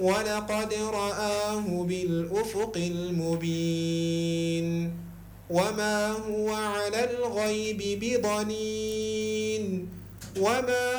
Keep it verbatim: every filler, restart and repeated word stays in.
ولقد رآه بالأفق المبين وما هو على الغيب بضنين وما